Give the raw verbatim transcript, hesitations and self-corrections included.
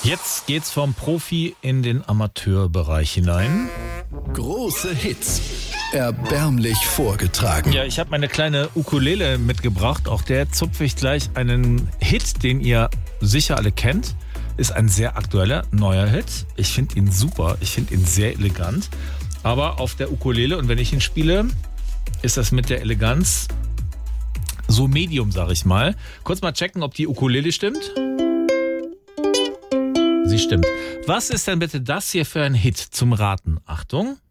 Jetzt geht's vom Profi in den Amateurbereich hinein. Große Hits. Erbärmlich vorgetragen. Ja, ich habe meine kleine Ukulele mitgebracht. Auch der zupfe ich gleich einen Hit, den ihr sicher alle kennt. Ist ein sehr aktueller, neuer Hit. Ich finde ihn super. Ich finde ihn sehr elegant. Aber auf der Ukulele, und wenn ich ihn spiele, ist das mit der Eleganz so medium, sag ich mal. Kurz mal checken, ob die Ukulele stimmt. Sie stimmt. Was ist denn bitte das hier für ein Hit zum Raten? Achtung.